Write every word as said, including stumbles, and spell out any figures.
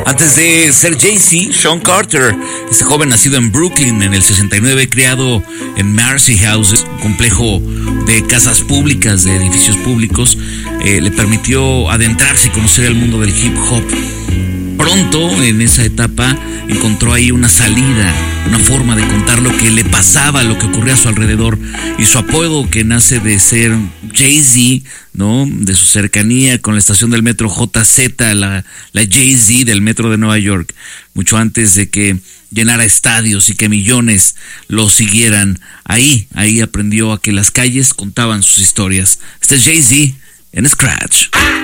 Antes de ser Jay-Z, Sean Carter, este joven nacido en Brooklyn en el sesenta y nueve, criado en Marcy House, un complejo de casas públicas, de edificios públicos, eh, le permitió adentrarse y conocer el mundo del hip hop. Pronto, en esa etapa, encontró ahí una salida, una forma de contar lo que le pasaba, lo que ocurría a su alrededor, y su apodo, que nace de ser Jay-Z, ¿no? De su cercanía con la estación del metro J Z, la, la Jay-Z del metro de Nueva York, mucho antes de que llenara estadios y que millones lo siguieran. Ahí, ahí aprendió a que las calles contaban sus historias. Este es Jay-Z en Scratch.